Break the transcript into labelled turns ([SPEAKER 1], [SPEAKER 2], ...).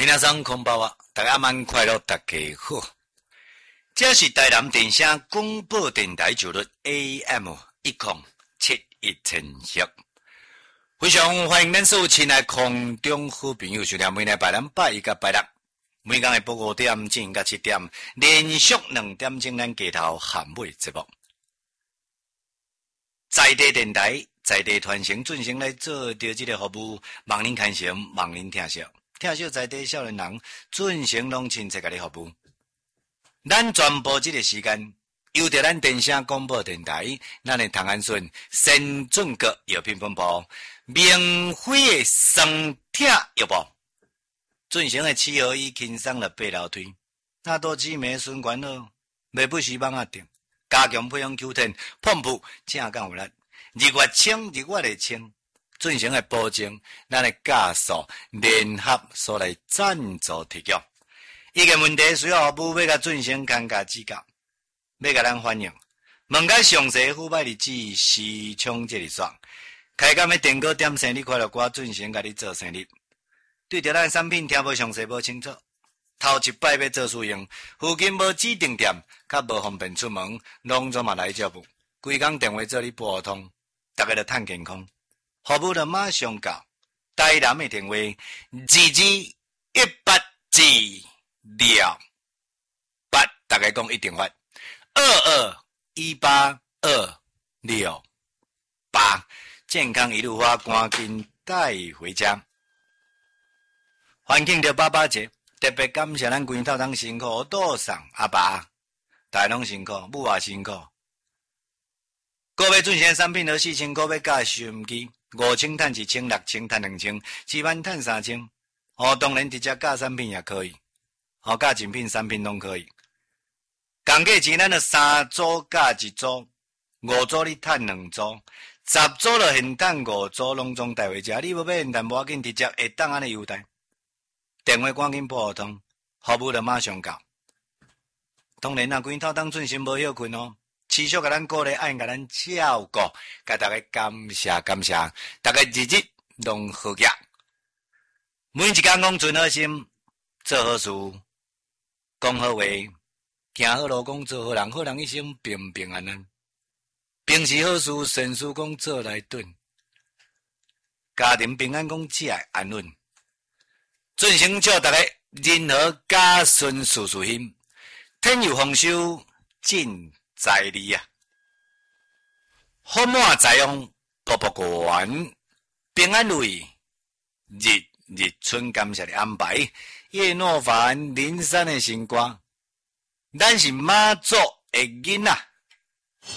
[SPEAKER 1] 皆さんこんばんは，大家晚快乐，大家好。这是台南电声广播电台九律 AM1071千赫，非常欢迎咱所有亲爱空中好朋友收听每日拜六拜一甲拜六，每天的播5点至7点，连续2点钟咱街头喊尾节目。在地电台，在地传承进行来做着这个服务，望您看成，望您听惜。听惜在地少年人进行拢亲切甲你服务。咱全部这个时间，由着咱电声广播电台，咱的唐安顺、先准阁药品分部、明辉的双铁药部进行的7合1轻松的8楼推，那多姊妹循环了，袂不时帮啊定。加强培养 Q10 pomp 正讲有力，日月清日月的清进行的保证，咱的加速联合所来赞助提供。伊个问题需要服务要甲进行看价指教，要甲咱欢迎。问甲详细付摆日子时冲这里爽，开讲的电稿点生日快乐歌进行甲你做生日。对着咱产品听无详细无清楚。头一摆要做使用，附近无指定店，较无方便出门，拢总嘛来接务。规工电话做你拨通，大家就趁健康。服务就马上到。台南的电话2218大家讲一定发221826健康一路花，赶紧带回家。欢庆着爸爸节。特别感谢咱规套当辛苦多上阿爸，大家拢辛苦，母也辛苦。个别进行产品和4000个别加收音机，5000赚1000，6000赚2000，70000赚3000。当然直接加产品也可以，加精品产品拢可以。讲价钱咱就3组加1组，5组你赚2组，10组就现赚5组，拢总带回家。你无买现赚无要紧，直接会当安尼优待。电话赶紧拨通，服务就马上到。当然啦，规套当准时无休困哦，持续甲咱鼓励，爱甲咱照顾，甲大家感谢，大家日日拢好业，每一天讲存好心，做好事，讲好话，行好路，讲做好人，好人一生平平安安。平时好事，善事讲做来顿，家庭平安讲只爱安稳。进行祝大家人和家顺事事兴，天有丰收尽财利啊！好满财旺，步步圆，平安如意，日日春感谢的安排，叶诺凡林山的星光，咱是妈祖的囡仔，